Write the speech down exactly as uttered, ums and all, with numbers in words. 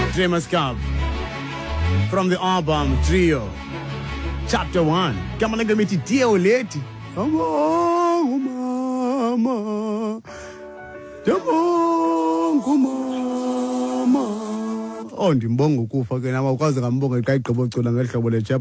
Dreamers Cup from the album Trio, Chapter One. Come on, let me dear lady. Mama, mama, mama. Oh, ndimbonga ukufa ke nama ukwazi ngambonga xa igqibo cula ngehlobo le